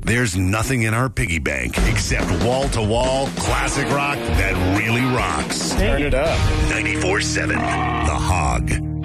There's nothing in our piggy bank except wall-to-wall classic rock that really rocks. Turn it up. 94.7 The Hog.